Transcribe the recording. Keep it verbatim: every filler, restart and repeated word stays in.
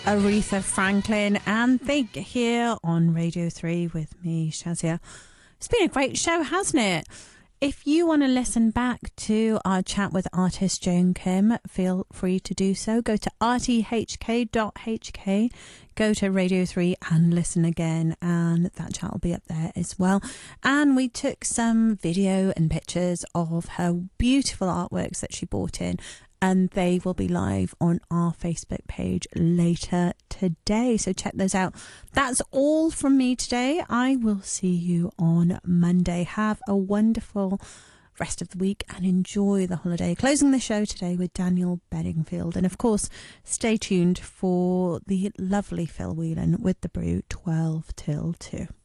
Aretha Franklin and Think here on Radio three with me, Shazia. It's been a great show, hasn't it? If you want to listen back to our chat with artist Joan Kim, feel free to do so. Go to r t h k dot h k, go to Radio three and listen again, and that chat will be up there as well. And we took some video and pictures of her beautiful artworks that she brought in, and they will be live on our Facebook page later today. So check those out. That's all from me today. I will see you on Monday. Have a wonderful rest of the week and enjoy the holiday. Closing the show today with Daniel Bedingfield. And of course, stay tuned for the lovely Phil Whelan with The Brew twelve till two.